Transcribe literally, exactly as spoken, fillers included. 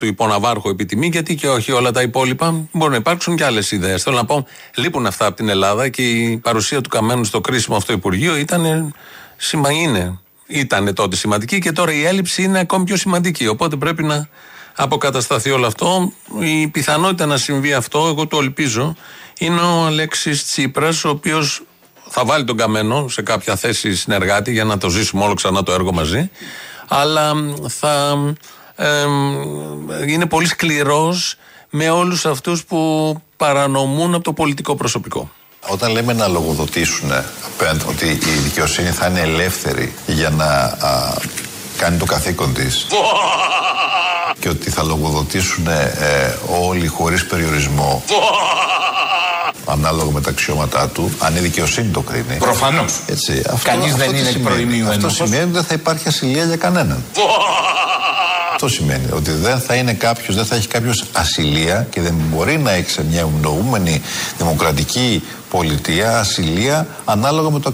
του υποναβάρχου επιτιμή, γιατί και όχι όλα τα υπόλοιπα. Μπορεί να υπάρξουν και άλλες ιδέες. Θέλω να πω, λείπουν αυτά από την Ελλάδα και η παρουσία του Καμένου στο κρίσιμο αυτό Υπουργείο ήταν, σημα, είναι, ήταν τότε σημαντική και τώρα η έλλειψη είναι ακόμη πιο σημαντική. Οπότε πρέπει να αποκατασταθεί όλο αυτό. Η πιθανότητα να συμβεί αυτό, εγώ το ελπίζω, είναι ο Αλέξης Τσίπρας, ο οποίος θα βάλει τον Καμένο σε κάποια θέση συνεργάτη για να το ζήσουμε όλο ξανά το έργο μαζί, αλλά θα ε, είναι πολύ σκληρός με όλους αυτούς που παρανομούν από το πολιτικό προσωπικό. Όταν λέμε να λογοδοτήσουν ότι η δικαιοσύνη θα είναι ελεύθερη για να α, κάνει το καθήκον της και ότι θα λογοδοτήσουν ε, όλοι χωρίς περιορισμό ανάλογα με τα αξιώματά του, αν η δικαιοσύνη το κρίνει. Προφανώς. Έτσι, αυτό, Κανείς αυτό δεν είναι προημίου. Αυτό σημαίνει ότι δεν θα υπάρχει ασυλία για κανέναν. Αυτό σημαίνει ότι δεν θα είναι κάποιος, δεν θα έχει κάποιος ασυλία και δεν μπορεί να έχει σε μια ευνοούμενη δημοκρατική πολιτεία ασυλία ανάλογα με το